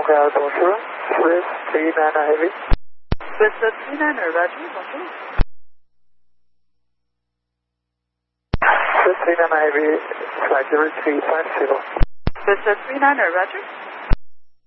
Montréal, bonjour. Swiss 39 Heavy. Swiss 39er, Roger, bonjour. Swiss 39 Heavy, flight 0350. Swiss 39er, Roger.